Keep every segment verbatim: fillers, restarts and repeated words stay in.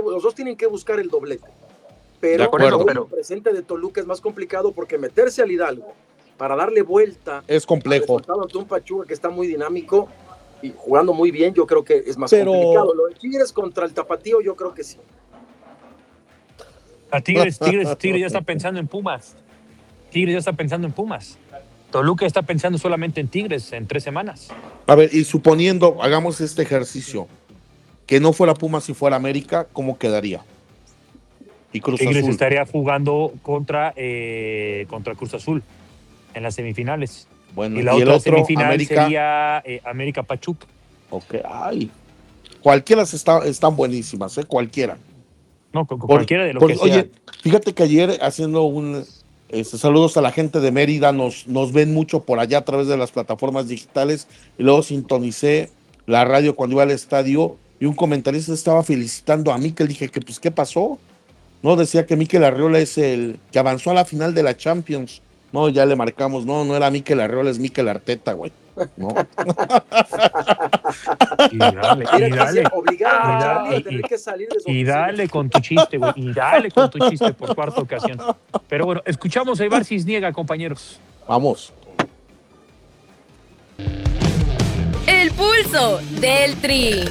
los dos tienen que buscar el doblete. Pero de acuerdo, hoy pero el presente de Toluca es más complicado porque meterse al Hidalgo para darle vuelta es complejo. Ante un Pachuca que está muy dinámico y jugando muy bien, yo creo que es más pero... complicado. Lo de Tigres contra el Tapatío, yo creo que sí. A Tigres, Tigres, Tigres ya está pensando en Pumas. Tigres ya está pensando en Pumas. Toluca está pensando solamente en Tigres en tres semanas. A ver, y suponiendo, hagamos este ejercicio, que no fuera Pumas y fuera América, ¿cómo quedaría? Y Cruz Tigres Azul. estaría jugando contra, eh, contra Cruz Azul en las semifinales. Bueno, y la y otra el otro, semifinal América, sería eh, América Pachuca. Ok, ay. Cualquiera está, están buenísimas, ¿eh? Cualquiera. No, con, con por, cualquiera de lo por, que sea. Oye, fíjate que ayer haciendo un... Este, saludos a la gente de Mérida, nos, nos ven mucho por allá a través de las plataformas digitales, y luego sintonicé la radio cuando iba al estadio y un comentarista estaba felicitando a Mikel. Dije que pues qué pasó, no, decía que Mikel Arriola es el que avanzó a la final de la Champions. No, ya le marcamos, no, no era Mikel Arriola, es Mikel Arteta, güey. No. Y dale, y dale, obligaron a Charlie y, a tener que salir de su y oficina. dale con tu chiste, güey, y dale con tu chiste por cuarta ocasión. Pero bueno, escuchamos a Ibar Cisniega, compañeros. Vamos. El pulso del Tri.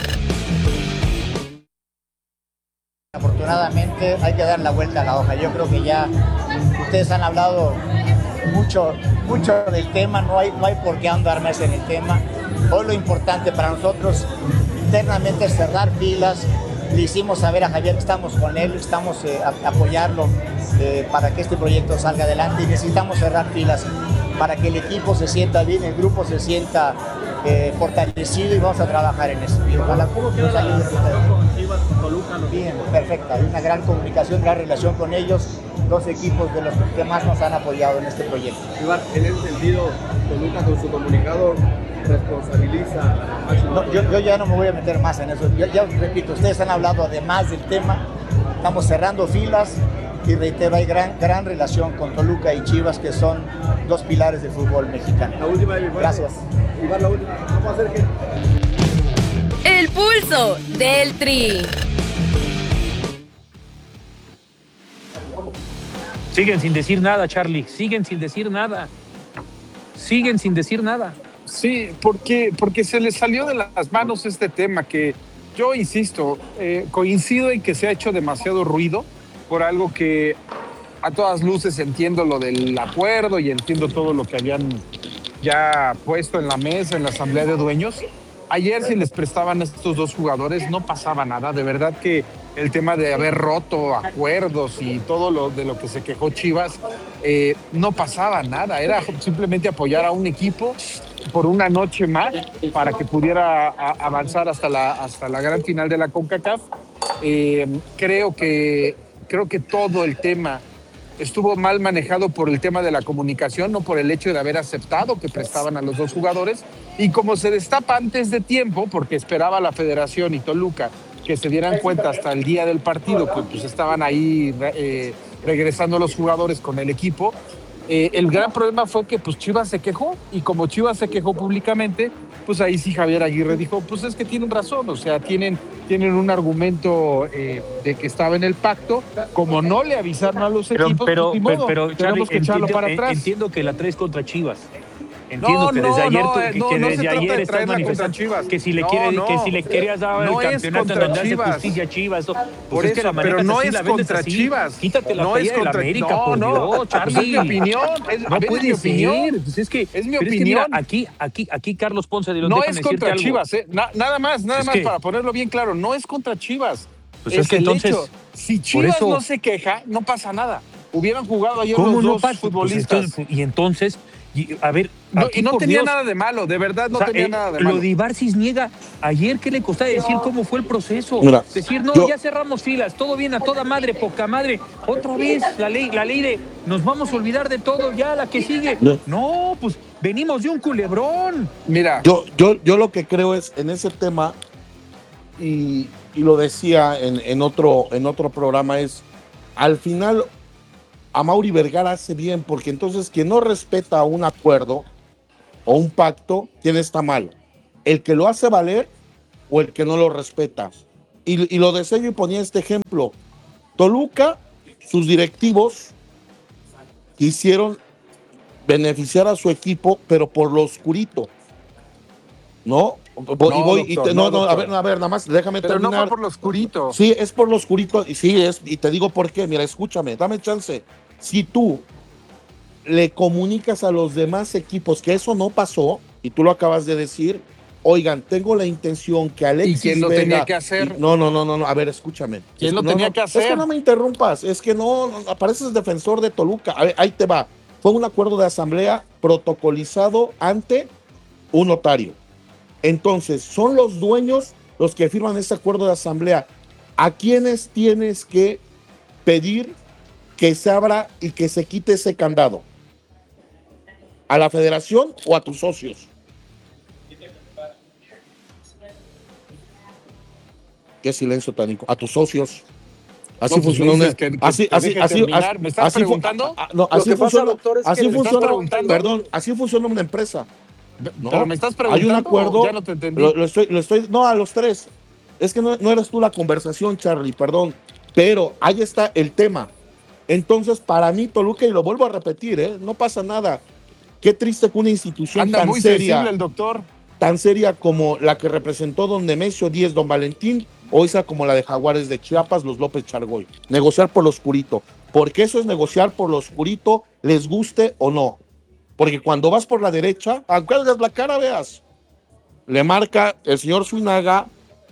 Afortunadamente hay que dar la vuelta a la hoja. Yo creo que ya ustedes han hablado mucho, mucho del tema, no hay, no hay por qué andar más en el tema. Hoy lo importante para nosotros internamente es cerrar filas. Le hicimos saber a Javier que estamos con él, estamos eh, a, apoyarlo eh, para que este proyecto salga adelante y necesitamos cerrar filas para que el equipo se sienta bien, el grupo se sienta eh, fortalecido y vamos a trabajar en eso. Y ojalá nos ayude. Bien, perfecta. Hay una gran comunicación, gran relación con ellos, dos equipos de los que más nos han apoyado en este proyecto. Iván, en ese sentido, Toluca con su comunicado responsabiliza. No, yo, yo ya no me voy a meter más en eso. Yo, ya repito, ustedes han hablado además del tema, estamos cerrando filas y reitero, hay gran, gran relación con Toluca y Chivas, que son dos pilares del fútbol mexicano. La última, Iván. Gracias. Iván, la última. Vamos a hacer que... El pulso del Tri. Siguen sin decir nada, Charlie. Siguen sin decir nada. Siguen sin decir nada. Sí, porque, porque se les salió de las manos este tema que yo insisto, eh, coincido en que se ha hecho demasiado ruido por algo que a todas luces entiendo lo del acuerdo y entiendo todo lo que habían ya puesto en la mesa en la asamblea de dueños. Ayer si les prestaban a estos dos jugadores no pasaba nada, de verdad que el tema de haber roto acuerdos y todo lo de lo que se quejó Chivas, eh, no pasaba nada, era simplemente apoyar a un equipo por una noche más para que pudiera a, avanzar hasta la, hasta la gran final de la CONCACAF. Eh, creo que, creo que todo el tema estuvo mal manejado por el tema de la comunicación, no por el hecho de haber aceptado que prestaban a los dos jugadores. Y como se destapa antes de tiempo, porque esperaba la Federación y Toluca que se dieran cuenta hasta el día del partido, que pues estaban ahí eh, regresando los jugadores con el equipo, eh, el gran problema fue que pues Chivas se quejó, y como Chivas se quejó públicamente, pues ahí sí Javier Aguirre dijo, pues es que tienen razón, o sea, tienen, tienen un argumento eh, de que estaba en el pacto, como no le avisaron a los Pero, equipos, pero, pues, ni pero, modo, pero tenemos Charlie, que echarlo entiendo, para eh, atrás. entiendo que la traes contra Chivas. Entiendo No, que desde no, ayer, no, tú- eh, que, no, que no se desde trata ayer de estás traerla contra manifestando Chivas. que si le No, quiere, no. que si le querías dar No el es campeonato contra en donde hace Chivas. justicia a Chivas. Pues Por es eso, que la pero manejas no así, es la vendes contra así. Chivas. Quítate la No es playa de la contra América, no, por no. Dios, Pues Charlie. es mi opinión. Es, No a ver, puede es mi opinión. ser. Pues es que, Es mi pero opinión. Es que mira, aquí, aquí, aquí Carlos Ponce de León, No déjame es contra decirte algo. Chivas, ¿eh? Na- nada más, nada Es más que- para ponerlo bien claro. No es contra Chivas. Pues es, es que el entonces, hecho. Si por Chivas eso- no se queja, no pasa nada. Hubieran jugado ayer ¿Cómo los no dos pasa? Pues futbolistas. entonces- y entonces, y- a ver, No, aquí y no por tenía Dios, nada de malo, de verdad no o sea, tenía eh, nada de lo malo. de Ibar Cisniega, ayer, ¿qué le costaba decir cómo fue el proceso? Mira, decir, no, yo- ya cerramos filas, todo bien, a toda madre, poca madre. Otra vez, la ley, la ley de nos vamos a olvidar de todo, ya la que sigue. No. No, pues venimos de un culebrón. Mira, Yo, yo, yo lo que creo es en ese tema, y, y lo decía en, en, otro, en otro programa, es al final Amaury Vergara hace bien, porque entonces quien no respeta un acuerdo o un pacto, ¿quién está mal? ¿El que lo hace valer o el que no lo respeta? y, y lo decía yo y ponía este ejemplo. Toluca, sus directivos quisieron beneficiar a su equipo, pero por lo oscurito, ¿no? Voy, No, y voy, y doctor, te- no, no, no, a doctor. ver, no, a ver, nada más, déjame Pero no terminar. fue por lo oscurito. Sí, es por lo oscurito, y sí, es, y te digo por qué, mira, escúchame, dame chance. Si tú le comunicas a los demás equipos que eso no pasó, y tú lo acabas de decir, oigan, tengo la intención que Alexis ¿Y quién lo Vega, tenía que hacer? y- no, no, no, no, no, a ver, escúchame. ¿Quién Es- lo no, tenía no, que hacer? Es que no me interrumpas, es que no, no apareces defensor de Toluca. A ver, ahí te va. Fue un acuerdo de asamblea protocolizado ante un notario. Entonces, son los dueños los que firman ese acuerdo de asamblea. ¿A quiénes tienes que pedir que se abra y que se quite ese candado? ¿A la federación o a tus socios? Qué silencio tan inco- a tus socios. Así No, pues funciona me una, dices que- que así, te así, deje así, terminar. así- ¿Me estás así fu- preguntando? a- a- no, Lo así que pasa, funciona, doctor, es que así le estás funciona, preguntando. perdón, así funciona una empresa. ¿no? Pero me estás Hay preguntando. un acuerdo. Ya no te entendí. Lo, lo estoy, lo estoy, no, a los tres. Es que no, no eres tú la conversación, Charlie, perdón. Pero ahí está el tema. Entonces, para mí, Toluca, y lo vuelvo a repetir, ¿eh? No pasa nada. Qué triste que una institución Anda tan muy seria, sensible el doctor. tan seria como la que representó don Nemesio Díez, don Valentín, o esa como la de Jaguares de Chiapas, los López Chargoy. Negociar por lo oscurito. Porque eso es negociar por lo oscurito, les guste o no. Porque cuando vas por la derecha, aunque hagas la cara, veas, le marca el señor Zuinaga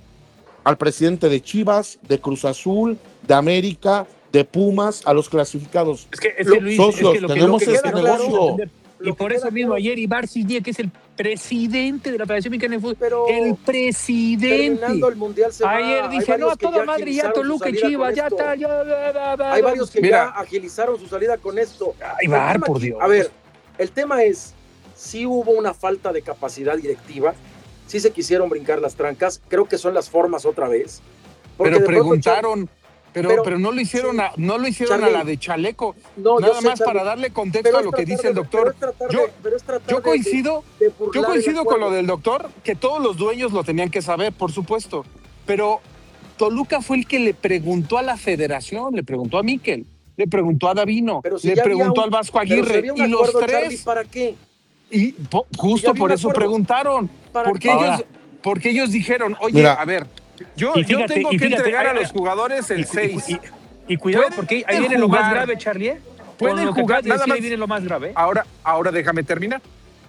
al presidente de Chivas, de Cruz Azul, de América, de Pumas, a los clasificados. Es que, es Lo- que Luis, socios, es que lo que, tenemos lo que- este lo que no podemos negocio. entender. Y Lo que por eso queda mismo claro- ayer Ibarcis Díaz, que es el presidente de la Federación Mexicana de Fútbol, Pero el presidente. terminando el mundial se va. Ayer Hay dice, no, varios a que toda ya madre, ya agilizaron su Toluca y salida Chivas, con ya esto. está, ya, ya, ya, ya, Hay varios que Mira. ya agilizaron su salida con esto. Ay, El Bar, tema por aquí- Dios. A ver, el tema es, si hubo una falta de capacidad directiva, si se quisieron brincar las trancas, creo que son las formas otra vez. Porque Pero de pronto, preguntaron. Pero, pero- pero no lo hicieron, sí. a, no lo hicieron Charlie, a la de Chaleco. no, yo Nada sé, más Charlie, para darle contexto pero a es lo que tratar dice el de- doctor. pero es tratar Yo, de- pero es tratar yo de- coincido, de burlar yo el coincido con acuerdo. lo del doctor, que todos los dueños lo tenían que saber, por supuesto. Pero Toluca fue el que le preguntó a la federación, le preguntó a Miquel, le preguntó a Davino, Pero si le ya había preguntó un- al Vasco pero si Aguirre. había un Y los acuerdo, Charlie, tres, ¿para qué? y po- Ya justo había por un eso acuerdo. preguntaron. ¿Para Porque qué? ellos, Ahora. porque ellos dijeron, oye, Mira. a ver, yo, Y yo fíjate, tengo y que fíjate, entregar a ahí- los jugadores el Y- seis. Y, y- y cuidado, Pueden porque ahí viene lo más jugar. grave, Charlie. ¿eh? Pueden Con lo que jugar, acabas de nada decir, ahí más. viene lo más grave. Ahora, ahora déjame terminar.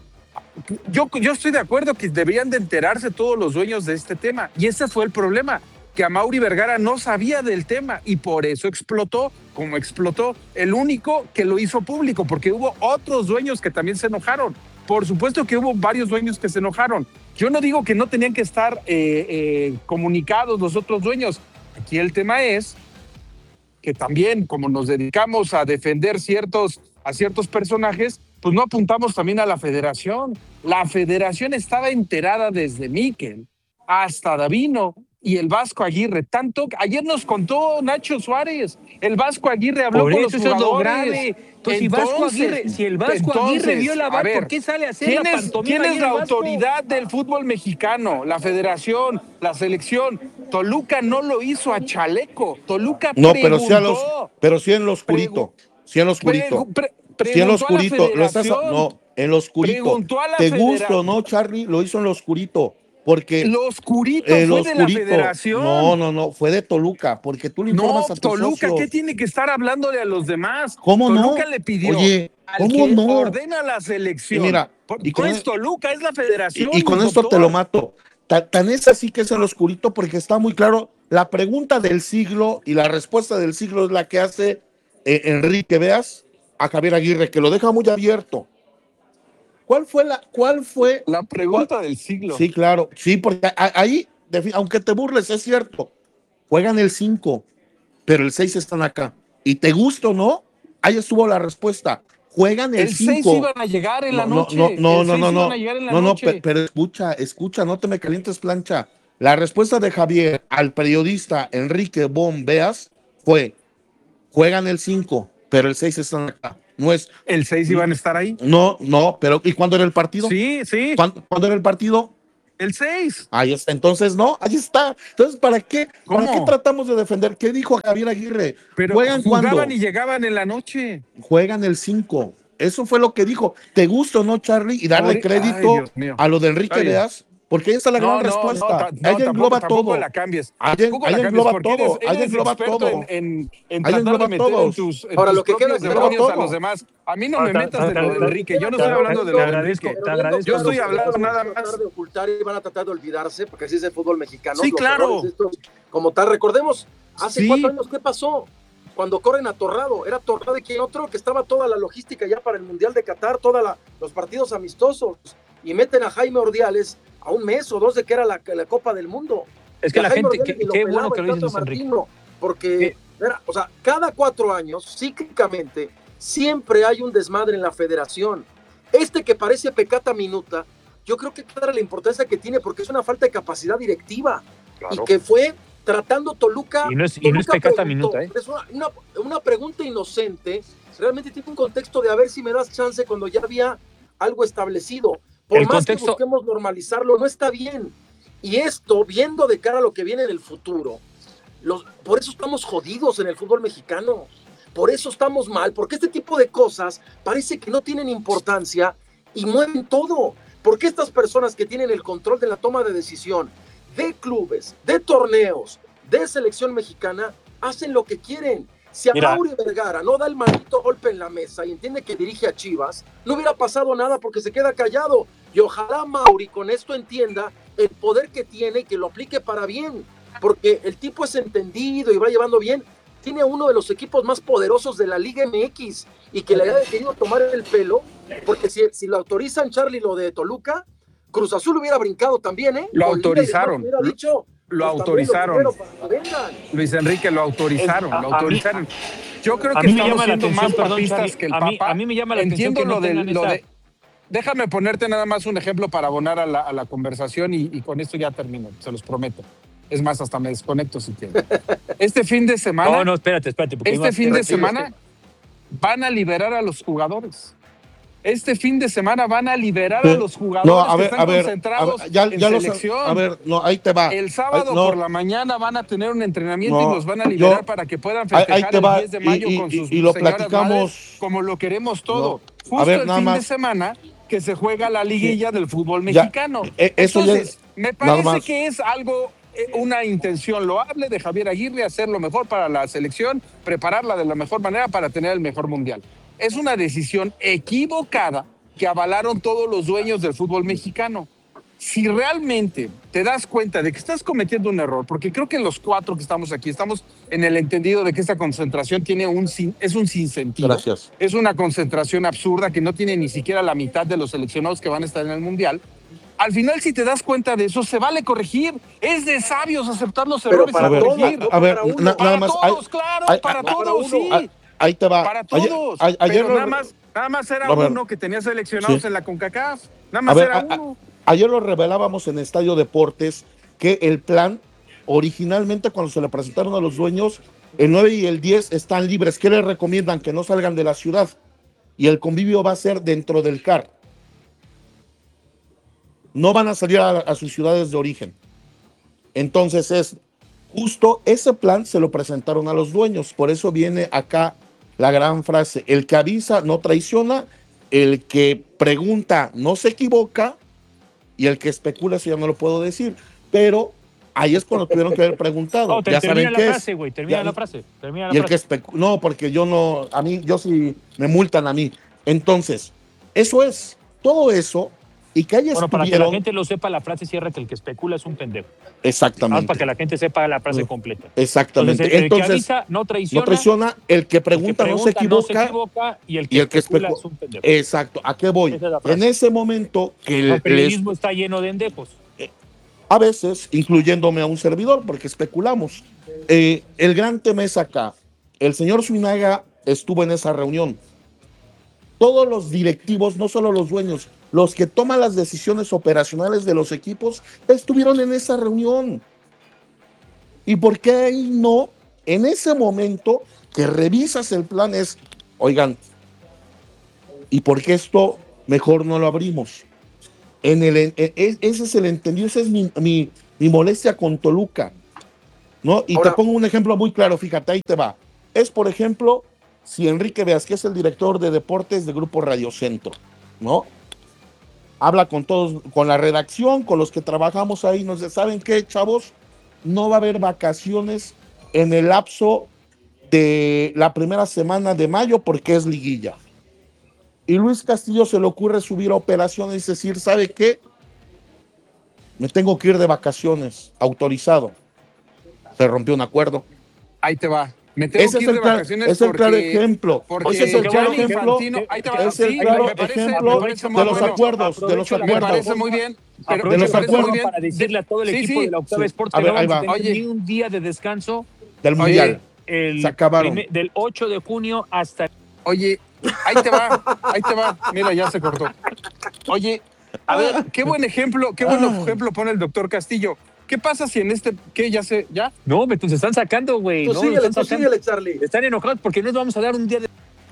Yo, yo estoy de acuerdo que deberían de enterarse todos los dueños de este tema. Y ese fue el problema, que Amaury Vergara no sabía del tema y por eso explotó como explotó. El único que lo hizo público, porque hubo otros dueños que también se enojaron. Por supuesto que hubo varios dueños que se enojaron. Yo no digo que no tenían que estar eh, eh, comunicados los otros dueños. Aquí el tema es que también, como nos dedicamos a defender ciertos, a ciertos personajes, pues no apuntamos también a la federación. La federación estaba enterada desde Miquel hasta Davino y el Vasco Aguirre. Tanto, ayer nos contó Nacho Suárez, el Vasco Aguirre habló Por con eso los eso es lo jugadores. grave. Entonces, si Vasco Entonces, Aguirre, si el Vasco entonces, Aguirre vio la a V A R, ver, ¿por qué sale a hacer ¿Quién la es, pantomima quién es ayer la el Vasco? autoridad del fútbol mexicano? La federación, la selección. Toluca no lo hizo a Chaleco. Toluca No, preguntó. pero sí, a los, pero sí en lo oscurito. Sí en lo oscurito. Pregu- pre- Sí en lo preguntó a la oscurito. Lo estás, federación. no, en lo oscurito. Preguntó a la ¿Te federa- gusta o no, Charlie? Lo hizo en lo oscurito. Porque Lo oscurito eh, fue lo de la oscurito. federación. No, no, no, fue de Toluca, porque tú le No, informas a tus Toluca, socios. ¿qué tiene que estar hablándole a los demás? ¿Cómo no? Toluca le pidió Oye, al ¿cómo que no? ordena la selección. Y mira, Por- y no con es e- Toluca, es la federación. Y, y con esto doctor. te lo mato. Ta- Tan es así que es en lo oscurito porque está muy claro. La pregunta del siglo y la respuesta del siglo es la que hace eh, Enrique Veas a Javier Aguirre, que lo deja muy abierto. ¿Cuál fue la, cuál fue? La pregunta del siglo. Sí, claro. Sí, porque a- ahí, defi- aunque te burles, es cierto. Juegan el cinco, pero el seis están acá. Y te gusta o no, ahí estuvo la respuesta. Juegan el El seis cinco. iban a llegar en la No, noche. no, no, El no, seis no, no, iban a llegar en la no, no, noche. pe- pero escucha, escucha, no te me calientes plancha. La respuesta de Javier al periodista Enrique Bombeas fue: juegan el cinco, pero el seis están acá. No es, El seis iban a estar ahí. no, no, pero ¿y cuándo era el partido? Sí, sí. ¿Cuándo, cuándo era el partido? El seis. Ahí está, entonces no, ahí está. Entonces, ¿para qué? ¿Para ¿Cómo? qué tratamos de defender? ¿Qué dijo Javier Aguirre? Pero ¿Juegan jugaban cuándo? y llegaban en la noche. Juegan el cinco. Eso fue lo que dijo. ¿Te gusta o no, Charlie? Y darle Ay, crédito Dios mío. a lo de Enrique Ay. Deas, porque ahí está la No, gran no, respuesta. no, ta- no, Ahí tampoco, engloba tampoco todo. la cambies. Ahí, Tampoco ahí la cambies engloba porque todo. eres, Ahí eres engloba experto todo. en, en, en Ahí tratar engloba de meter en todos. tus, en Ahora, tus lo que queda propios claro- demonios a todo. los demás. A mí no Ah, me ta- metas ta- de lo de ta- Enrique. Yo no Te estoy hablando de lo de agradezco, Enrique. te agradezco. Yo estoy que hablando van a nada tratar más. de ocultar y van a tratar de olvidarse, porque así es el fútbol mexicano. Sí, los claro. errores estos, como tal, recordemos, hace Sí. cuatro años, ¿qué pasó? Cuando corren a Torrado, era Torrado y quien otro, que estaba toda la logística ya para el Mundial de Qatar, todos los partidos amistosos, y meten a Jaime Ordiales a un mes o dos de que era la, la Copa del Mundo. Es que Y a la Jaime gente, Ordiales qué, ni lo qué pelaba bueno que el lo dices, Tata Luis Enrique. Martino, porque, ¿Qué? era, o sea, cada cuatro años, cíclicamente, siempre hay un desmadre en la federación. Este que parece pecata minuta, yo creo que clara la importancia que tiene, porque es una falta de capacidad directiva, Claro. y que fue tratando Toluca. Y no es, y no es Toluca pecata preguntó, minuta, ¿eh? Es una, una, una pregunta inocente, realmente tiene un contexto de a ver si me das chance cuando ya había algo establecido. Por El más contexto- que busquemos normalizarlo, no está bien. Y esto, viendo de cara a lo que viene en el futuro, los, por eso estamos jodidos en el fútbol mexicano. Por eso estamos mal, porque este tipo de cosas parece que no tienen importancia y mueven todo. Porque estas personas que tienen el control de la toma de decisión de clubes, de torneos, de selección mexicana, hacen lo que quieren. Si a Mira. Mauri Vergara no da el maldito golpe en la mesa y entiende que dirige a Chivas, no hubiera pasado nada porque se queda callado. Y ojalá Mauri con esto entienda el poder que tiene y que lo aplique para bien. Porque el tipo es entendido y va llevando bien. Tiene uno de los equipos más poderosos de la Liga M X y que le haya querido tomar el pelo, porque si, si lo autorizan, Charlie, lo de Toluca, Cruz Azul hubiera brincado también, ¿eh? Lo Con Liga de autorizaron. Más hubiera dicho, Lo pues, autorizaron. también lo primero para que vengan. Luis Enrique, lo autorizaron, Es- a- lo a mí- autorizaron. Yo creo a que mí me estamos llama la siendo atención, más perdón, papistas Charlie, que el a mí- Papa. a mí me llama la Entiendo atención que no lo de, tengan lo esa- de- Déjame ponerte nada más un ejemplo para abonar a la, a la conversación y, y con esto ya termino, se los prometo. Es más, hasta me desconecto si quieren. Este fin de semana, No, no, espérate, espérate. porque este iba- fin de tranquilo, semana van a liberar a los jugadores. Este fin de semana van a liberar a los jugadores No, a que ver, están a ver, a concentrados ver, ya, en ya los, selección. a ver, no, ahí te va. El sábado Ay, no, por la mañana van a tener un entrenamiento No, y los van a liberar yo- para que puedan ahí- ahí festejar te el va, diez de mayo y- y- con sus y lo señoras platicamos. madres, como lo queremos todo. No, Justo a ver, el nada fin de más. semana que se juega la liguilla del fútbol Ya, mexicano. eh, eso ya- Entonces, me nada parece más. que es algo, eh, una intención loable de Javier Aguirre hacer lo mejor para la selección, prepararla de la mejor manera para tener el mejor mundial. Es una decisión equivocada que avalaron todos los dueños del fútbol mexicano. Si realmente te das cuenta de que estás cometiendo un error, porque creo que los cuatro que estamos aquí estamos en el entendido de que esta concentración tiene un sin, es un sinsentido. Gracias. Es una concentración absurda que no tiene ni siquiera la mitad de los seleccionados que van a estar en el Mundial. Al final, si te das cuenta de eso, se vale corregir. Es de sabios aceptar los Pero errores para y A ver, corregir. todos, a, a ver, para uno. na- Para nada más. todos, ay- claro, ay- para ay- todos, sí. ay- ahí te va. Para Ayer- todos. a- ayer pero lo- nada más, nada más era A ver. uno que tenía seleccionados Sí. en la CONCACAF. Nada A más ver, era a- a- uno. ayer lo revelábamos en Estadio Deportes que el plan, originalmente cuando se le presentaron a los dueños, el nueve y el diez están libres. ¿Qué les recomiendan? Que no salgan de la ciudad. Y el convivio va a ser dentro del C A R. No van a salir a, a sus ciudades de origen. Entonces es justo ese plan se lo presentaron a los dueños. Por eso viene acá la gran frase: el que avisa no traiciona, el que pregunta no se equivoca, y el que especula, eso ya no lo puedo decir. Pero ahí es cuando tuvieron que haber preguntado. No, te- ya termina saben la qué frase, es. güey. Termina Ya- la frase. Termina la Y el que frase. especu- no, porque yo no, a mí, yo sí me multan a mí. Entonces, eso es, todo eso, y que haya Bueno, para que la estuvieron, gente lo sepa, la frase cierra que el que especula es un pendejo. Nada más exactamente, para que la gente sepa la frase completa. exactamente. Entonces, el, el que Entonces, avisa no traiciona. no traiciona, el que el que pregunta, no, se pregunta equivoca, equivoca, y el que, y el que especula especu- es un pendejo. exacto. ¿A qué voy? Esa es la frase. En ese momento que El les, periodismo está lleno de endejos. a veces, incluyéndome a un servidor, porque especulamos, eh, el gran tema es acá. El señor Suinaga estuvo en esa reunión. Todos los directivos, no solo los dueños, los que toman las decisiones operacionales de los equipos, estuvieron en esa reunión. ¿Y por qué ahí no? En ese momento que revisas el plan es, oigan, ¿y por qué esto mejor no lo abrimos? En el, en- en- ese es el entendido, esa es mi, mi, mi molestia con Toluca, ¿no? Y Ahora- te pongo un ejemplo muy claro, fíjate, ahí te va. Es, por ejemplo, si Enrique Veas, que es el director de deportes de Grupo Radio Centro, ¿no? Habla con todos, con la redacción, con los que trabajamos ahí, nos dice, ¿saben qué, chavos? No va a haber vacaciones en el lapso de la primera semana de mayo porque es liguilla. Y Luis Castillo se le ocurre subir a operaciones y decir, ¿sabe qué? Me tengo que ir de vacaciones, autorizado. Se rompió un acuerdo. Ahí te va. Me tengo Ese que es ir el, de clar- vacaciones es el porque, claro ejemplo. porque Ese es el qué claro bueno, ejemplo. Infantino- ahí te va, Es el sí, claro me parece- ejemplo me parece muy de los bueno. acuerdos, de los Aprovecho la- Me acuerdos. parece muy bien. Pero, Aprovecho de me los el parece acuerdos muy bien. para decirle a todo el Sí, equipo sí. de la Octava Sí. Sports A que ver, no ahí vamos a va. tener Oye. ni un día de descanso Del Oye, mundial. el Se acabaron. primer- del ocho de junio hasta Oye, ahí te va, ahí te va. Mira, ya se cortó. Oye, a ver, qué buen ejemplo, qué buen ejemplo pone el doctor Castillo. ¿Qué pasa si en este, qué, ya sé, ya? No, me se están sacando, güey. Tú No, síguele, están tú sacando. síguele, Charlie. Están enojados porque no les vamos a dar un día de.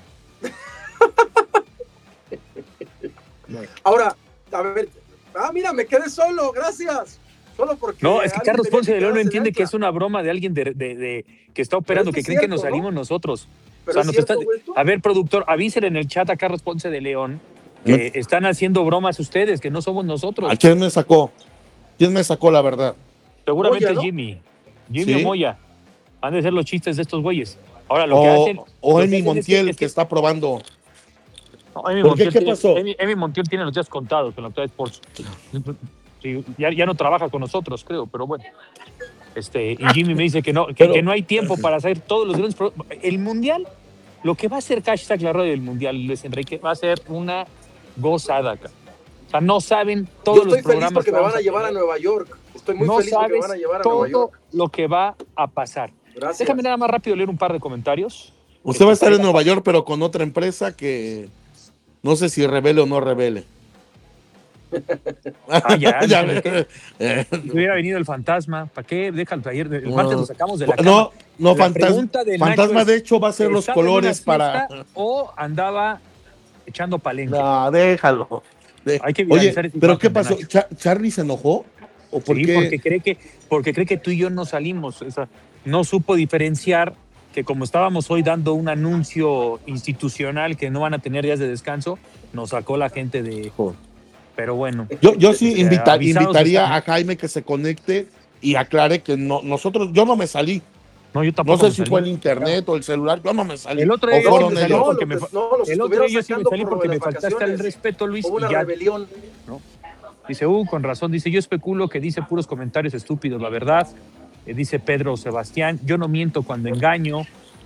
Ahora, a ver, ah, mira, me quedé solo, gracias. Solo porque. No, es que alguien Carlos tenía Ponce de León no quedarse entiende en que ancla. es una broma de alguien de, de- de- que está operando, Pero que es creen que cierto, nos ¿no? salimos nosotros. Pero O sea, es nos cierto, está- güey, esto. A ver, productor, avísele en el chat a Carlos Ponce de León que están haciendo bromas ustedes, que no somos nosotros. ¿A quién me sacó? ¿Quién me sacó la verdad? Seguramente Moya, ¿no? es Jimmy. Jimmy ¿Sí? o Moya. Han de ser los chistes de estos güeyes. Ahora, lo que O, hacen. o lo que Emi hacen es Montiel, es que está probando. No, Emi ¿Por qué? Montiel ¿Qué tiene- pasó? Emi, Emi Montiel tiene los días contados con la Octava Sports. Sí, ya, ya no trabaja con nosotros, creo, pero bueno. Este, y Jimmy me dice que no, que, Pero- que no hay tiempo para hacer todos los grandes pro- El Mundial, lo que va a hacer hashtag la radio del Mundial, Luis Enrique, va a ser una gozada acá. O sea, no saben todos Yo los estoy feliz programas porque que me van vamos a llevar a tener. Nueva York. Estoy muy No feliz porque me sabes van a llevar a Nueva todo York. lo que va a pasar. Gracias. Déjame nada más rápido leer un par de comentarios. Usted va a estar en Este, Nueva York, pero con otra empresa que no sé si revele o no revele. Ah, ya, Ya ¿sabes ve. Eh, Si hubiera venido el fantasma, ¿para qué? Déjalo ayer. El martes lo sacamos de la cama. No, no, La fantas- pregunta de Nacho fantasma es, de hecho va a ser los ¿estaba en una colores para. fiesta o andaba echando palenque? No, déjalo. De- Hay que Oye, viralizar esa pero imagen ¿qué de pasó? Nacho. Cha- ¿Charlie se enojó? ¿O por Sí, qué? porque cree que porque cree que tú y yo no salimos. O sea, no supo diferenciar que como estábamos hoy dando un anuncio institucional que no van a tener días de descanso, nos sacó la gente de. Pero bueno. Yo, yo sí este, invita- avisados invitaría están. a Jaime que se conecte y aclare que no, nosotros, yo no me salí. No, yo No tampoco sé me si salí. fue el internet o el celular, yo no me salí. El otro O día yo fueron sí me salí ellos. porque No, me, los- no, los el otro estuvieron día yo sí me sacando salí por lo porque de me las faltaste el vacaciones. respeto, Luis, Hubo y una ya. rebelión. Dice, uh, con razón, dice, yo especulo que dice puros comentarios estúpidos, la verdad. Eh, dice Pedro Sebastián, yo no miento cuando engaño.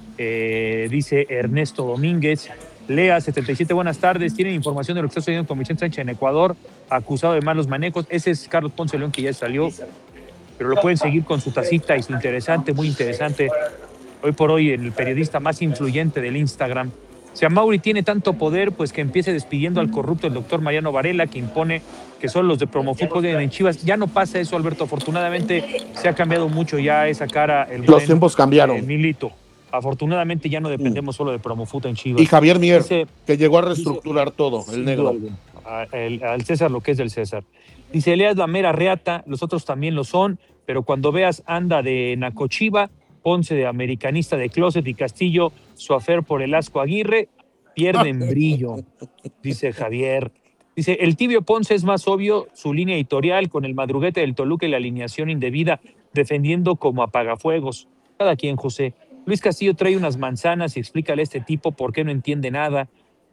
Eh, dice Ernesto Domínguez. Lea setenta y siete, buenas tardes. Tienen información de lo que está sucediendo con Vicente Sánchez en Ecuador, acusado de malos manejos. Ese es Carlos Ponce de León, que ya salió, pero lo pueden seguir con su tacita y su interesante, muy interesante. Hoy por hoy, el periodista más influyente del Instagram. Si Amaury tiene tanto poder, pues que empiece despidiendo al corrupto el doctor Mariano Varela, que impone que son los de Promofútbol en Chivas. Ya no pasa eso, Alberto. Afortunadamente se ha cambiado mucho ya esa cara. El Los buen, tiempos cambiaron. eh, Milito. Afortunadamente ya no dependemos solo de Promofut en Chivas. Y Javier Mier, Dice- que llegó a reestructurar todo, el Sin negro. duda alguna. A- el- al César lo que es del César. Dice, Elías la mera reata, los otros también lo son, pero cuando veas anda de Nacochiva, Ponce de americanista de closet y Castillo, su afer por el Asco Aguirre, pierden brillo, dice Javier. Dice, el tibio Ponce es más obvio su línea editorial con el madruguete del Toluca y la alineación indebida, defendiendo como apagafuegos. Cada quien, José. Luis Castillo trae unas manzanas y explícale a este tipo por qué no entiende nada.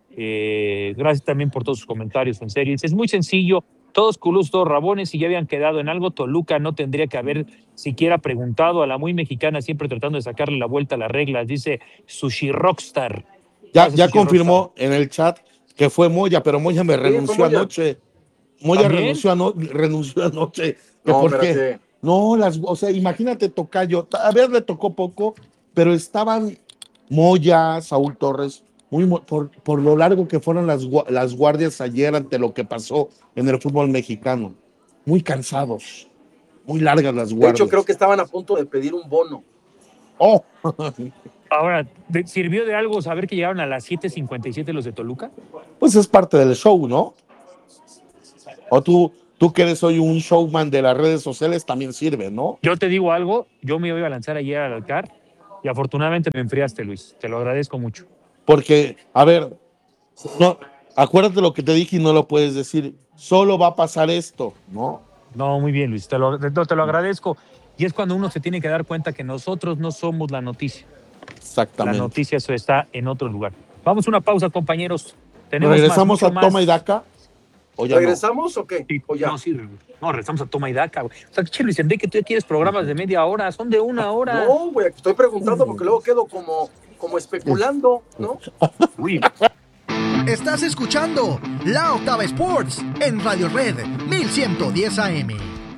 Eh, gracias también por todos sus comentarios, en serio. Dice, es muy sencillo, todos culos, todos rabones, si ya habían quedado en algo, Toluca no tendría que haber siquiera preguntado a la muy mexicana, siempre tratando de sacarle la vuelta a las reglas. Dice Sushi Rockstar. Ya, Gracias, ya Sushi confirmó en el chat que fue Moya, pero Moya me renunció fue Moya. anoche. Moya ¿También? renunció, ano- renunció anoche. Que No, ¿Por qué? espérate. No, las, o sea, imagínate, Tocayo, a ver, le tocó poco, pero estaban Moya, Saúl Torres, muy, mo- por, por lo largo que fueron las, gua- las guardias ayer ante lo que pasó en el fútbol mexicano. Muy cansados, muy largas las De guardias. hecho, creo que estaban a punto de pedir un bono. Oh, Ahora, ¿de- ¿sirvió de algo saber que llegaron a las siete cincuenta y siete los de Toluca? pues es parte del show, ¿no? O tú, tú que eres hoy un showman de las redes sociales, también sirve, ¿no? Yo te digo algo, yo me iba a lanzar ayer al altar y afortunadamente me enfriaste, Luis. Te lo agradezco mucho. Porque, a ver, no, acuérdate lo que te dije y no lo puedes decir. Solo va a pasar esto, ¿no? No, muy bien, Luis. Te lo, te, te lo agradezco. Y es cuando uno se tiene que dar cuenta que nosotros no somos la noticia. Exactamente. La noticia eso está en otro lugar. Vamos a una pausa, compañeros. Tenemos ¿Regresamos más, a más. Toma y Daca? ¿O ya ¿Regresamos no? o qué? Sí, ¿O ya? No, sí, no, regresamos a Toma y Daca. Güey. O sea, che, Luis Enrique, tú ya quieres programas de media hora, son de una hora. No, güey, estoy preguntando porque luego quedo como, como especulando, ¿no? Uy. Estás escuchando La Octava Sports en Radio Red mil ciento diez A M.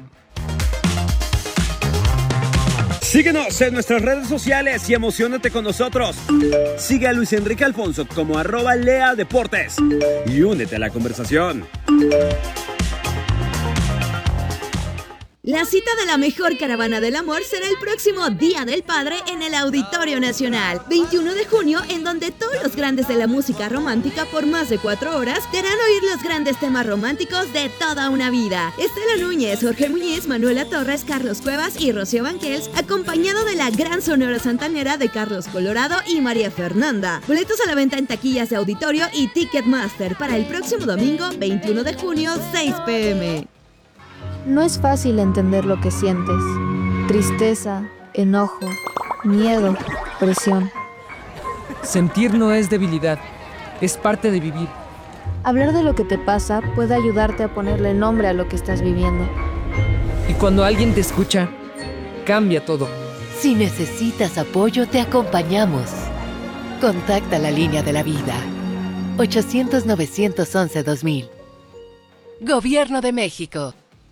Síguenos en nuestras redes sociales y emocionate con nosotros. Sigue a Luis Enrique Alfonso como arroba Lea Deportes y únete a la conversación. La cita de la mejor caravana del amor será el próximo Día del Padre en el Auditorio Nacional, veintiuno de junio, en donde todos los grandes de la música romántica por más de cuatro horas te harán oír los grandes temas románticos de toda una vida. Estela Núñez, Jorge Muñiz, Manuela Torres, Carlos Cuevas y Rocío Banquels, acompañado de la gran sonora santanera de Carlos Colorado y María Fernanda. Boletos a la venta en taquillas de auditorio y Ticketmaster para el próximo domingo, veintiuno de junio, seis pe eme. No es fácil entender lo que sientes. Tristeza, enojo, miedo, presión. Sentir no es debilidad, es parte de vivir. Hablar de lo que te pasa puede ayudarte a ponerle nombre a lo que estás viviendo. Y cuando alguien te escucha, cambia todo. Si necesitas apoyo, te acompañamos. Contacta la línea de la vida. ochocientos, novecientos once, dos mil. Gobierno de México.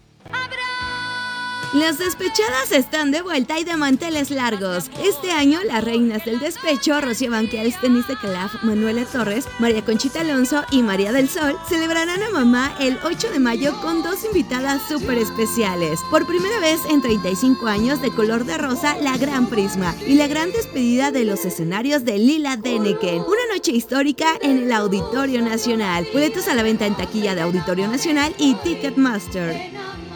Las despechadas están de vuelta y de manteles largos. Este año, las reinas del despecho, Rocío Banquels, Denise de Calaf, Manuela Torres, María Conchita Alonso y María del Sol, celebrarán a mamá el ocho de mayo con dos invitadas súper especiales. Por primera vez en treinta y cinco años, de color de rosa, la Gran Prisma y la gran despedida de los escenarios de Lila Denneken. Una noche histórica en el Auditorio Nacional. Boletos a la venta en taquilla de Auditorio Nacional y Ticketmaster.